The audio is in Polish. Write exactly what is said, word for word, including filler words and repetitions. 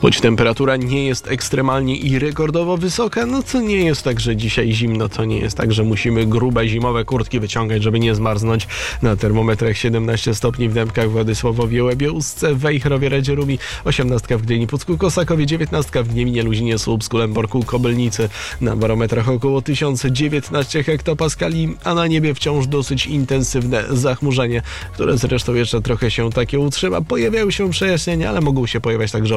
Choć temperatura nie jest ekstremalnie i rekordowo wysoka, no to nie jest tak, że dzisiaj zimno, to nie jest tak, że musimy grube zimowe kurtki wyciągać, żeby nie zmarznąć. Na termometrach siedemnaście stopni w Dębkach, Władysławowie, Łebie, Ustce, Wejherowie, Radzie Rumi, osiemnastka w Gdyni, Pucku, Kosakowie, dziewiętnastka w Gnieminie, Luzinie, Słupsku, Lęborku, Kobylnicy. Na barometrach około tysiąc dziewiętnaście hektopaskali, a na niebie wciąż dosyć intensywne zachmurzenie, które zresztą jeszcze trochę się takie utrzyma. Pojawiają się przejaśnienia, ale mogą się pojawiać także